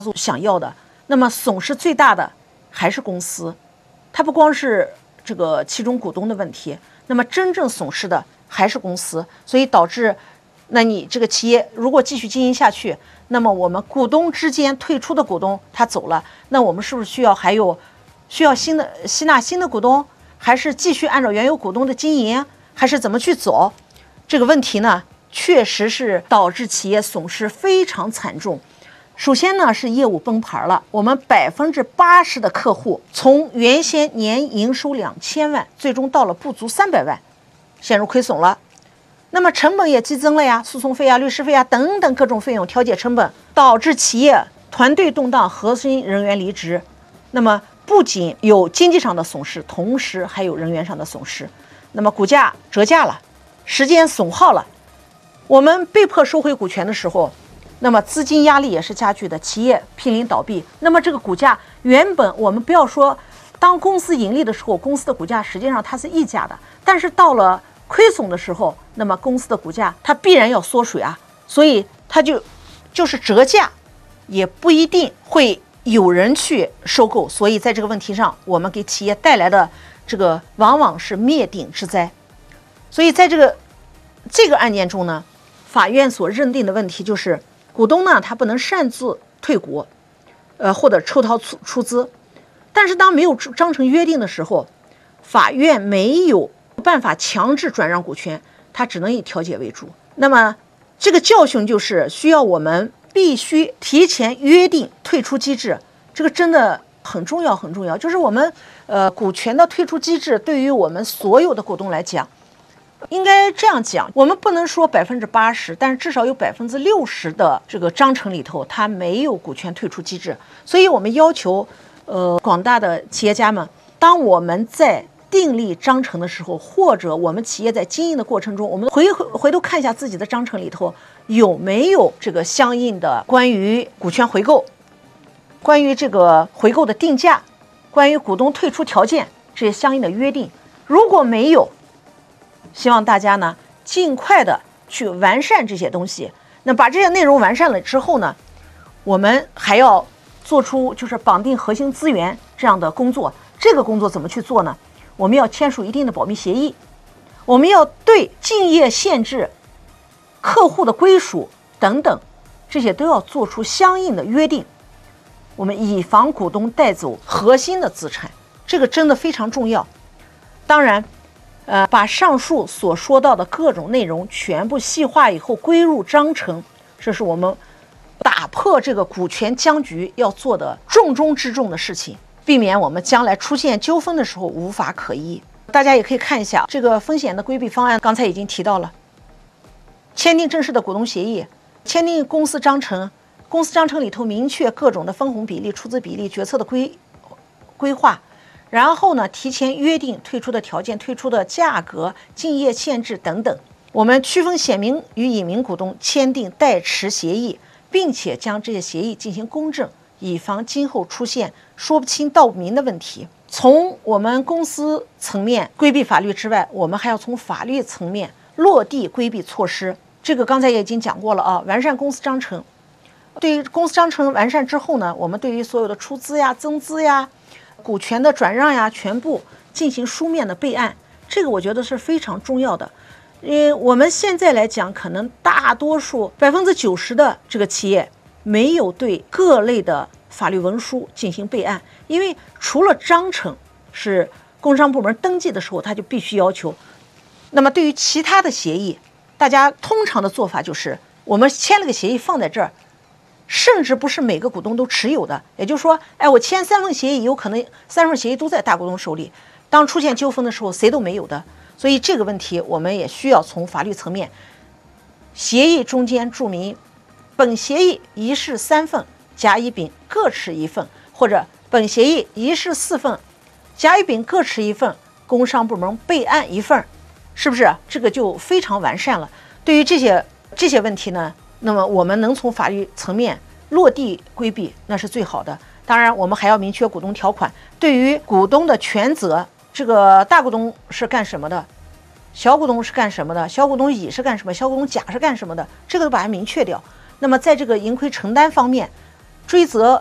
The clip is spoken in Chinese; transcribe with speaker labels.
Speaker 1: 想要的。那么损失最大的还是公司，它不光是这个其中股东的问题，那么真正损失的还是公司，所以导致，那你这个企业如果继续经营下去，那么我们股东之间退出的股东他走了，那我们是不是需要吸纳新的股东，还是继续按照原有股东的经营，还是怎么去走？这个问题呢，确实是导致企业损失非常惨重。首先呢是业务崩盘了，我们80%的客户从原先年营收2000万，最终到了不足300万，陷入亏损了。那么成本也激增了呀，诉讼费啊、律师费啊等等各种费用调节成本，导致企业团队动荡，核心人员离职。那么不仅有经济上的损失，同时还有人员上的损失。那么股价折价了，时间损耗了，我们被迫收回股权的时候，那么资金压力也是加剧的，企业濒临倒闭。那么这个股价原本我们不要说，当公司盈利的时候，公司的股价实际上它是溢价的，但是到了亏损的时候，那么公司的股价它必然要缩水啊，所以它就是折价，也不一定会有人去收购。所以在这个问题上，我们给企业带来的这个往往是灭顶之灾。所以在这个案件中呢，法院所认定的问题就是，股东呢他不能擅自退股，或者抽逃出资，但是当没有章程约定的时候，法院没有办法强制转让股权，他只能以调解为主。那么这个教训就是需要我们必须提前约定退出机制，这个真的很重要很重要。就是我们股权的退出机制对于我们所有的股东来讲，应该这样讲，我们不能说80%，但是至少有60%的这个章程里头它没有股权退出机制。所以我们要求广大的企业家们，当我们在订立章程的时候，或者我们企业在经营的过程中，我们回头看一下自己的章程里头有没有这个相应的关于股权回购、关于这个回购的定价、关于股东退出条件这些相应的约定。如果没有，希望大家呢尽快的去完善这些东西。那把这些内容完善了之后呢，我们还要做出就是绑定核心资源这样的工作。这个工作怎么去做呢？我们要签署一定的保密协议，我们要对竞业限制、客户的归属等等这些都要做出相应的约定，我们以防股东带走核心的资产，这个真的非常重要。当然把上述所说到的各种内容全部细化以后归入章程，这是我们打破这个股权僵局要做的重中之重的事情，避免我们将来出现纠纷的时候无法可依。大家也可以看一下这个风险的规避方案，刚才已经提到了，签订正式的股东协议，签订公司章程，公司章程里头明确各种的分红比例、出资比例、决策的规划，然后呢提前约定退出的条件、退出的价格、竞业限制等等。我们区分显名与隐名股东，签订代持协议，并且将这些协议进行公证，以防今后出现说不清道不明的问题。从我们公司层面规避法律之外，我们还要从法律层面落地规避措施。这个刚才也已经讲过了啊，完善公司章程。对于公司章程完善之后呢，我们对于所有的出资呀、增资呀、股权的转让呀，全部进行书面的备案，这个我觉得是非常重要的。我们现在来讲，可能大多数90%的这个企业没有对各类的法律文书进行备案，因为除了章程是工商部门登记的时候他就必须要求，那么对于其他的协议，大家通常的做法就是我们签了个协议放在这儿，甚至不是每个股东都持有的，也就是说，我签3份协议，有可能3份协议都在大股东手里，当出现纠纷的时候谁都没有的。所以这个问题我们也需要从法律层面，协议中间注明本协议一式3份，甲乙丙各持1份，或者本协议一式4份，甲乙丙各持1份，工商部门备案1份，是不是这个就非常完善了？对于这些问题呢，那么我们能从法律层面落地规避，那是最好的。当然我们还要明确股东条款，对于股东的权责，这个大股东是干什么的，小股东是干什么的，小股东乙是干什么，小股东甲是干什么的，这个都把它明确掉。那么在这个盈亏承担方面， 追责